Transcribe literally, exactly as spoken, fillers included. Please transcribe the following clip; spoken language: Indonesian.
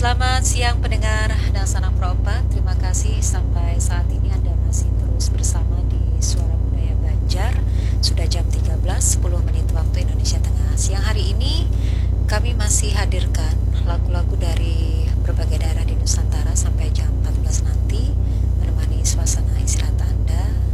Selamat siang pendengar Dasana Propa. Terima kasih sampai saat ini Anda masih terus bersama di Suara Budaya Banjar. Sudah jam tiga belas sepuluh menit waktu Indonesia Tengah. Siang hari ini kami masih hadirkan lagu-lagu dari berbagai daerah di Nusantara sampai jam empat belas nanti, menemani suasana istirahat Anda